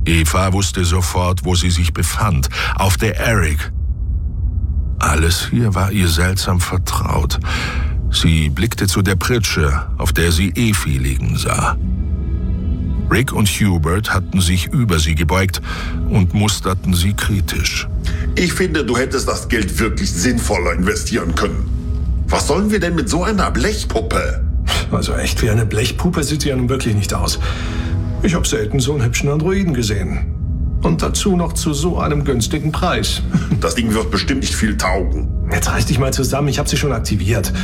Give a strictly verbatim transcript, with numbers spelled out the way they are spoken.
Eva wusste sofort, wo sie sich befand. Auf der Eric. Alles hier war ihr seltsam vertraut. Sie blickte zu der Pritsche, auf der sie Efi liegen sah. Rick und Hubert hatten sich über sie gebeugt und musterten sie kritisch. Ich finde, du hättest das Geld wirklich sinnvoller investieren können. Was sollen wir denn mit so einer Blechpuppe? Also echt wie eine Blechpuppe sieht sie ja nun wirklich nicht aus. Ich habe selten so einen hübschen Androiden gesehen. Und dazu noch zu so einem günstigen Preis. Das Ding wird bestimmt nicht viel taugen. Jetzt reiß dich mal zusammen, ich habe sie schon aktiviert.